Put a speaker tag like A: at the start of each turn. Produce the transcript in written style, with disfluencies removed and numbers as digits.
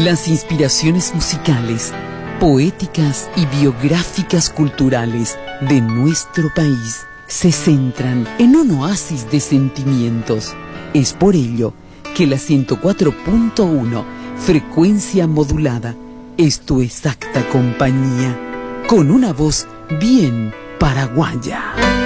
A: Las inspiraciones musicales, poéticas y biográficas culturales de nuestro país se centran en un oasis de sentimientos. Es por ello que la 104.1, frecuencia modulada, es tu exacta compañía, con una voz bien paraguaya.